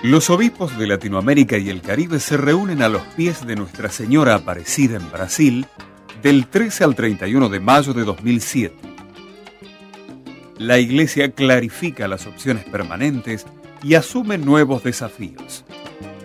Los obispos de Latinoamérica y el Caribe se reúnen a los pies de Nuestra Señora Aparecida en Brasil del 13 al 31 de mayo de 2007. La Iglesia clarifica las opciones permanentes y asume nuevos desafíos.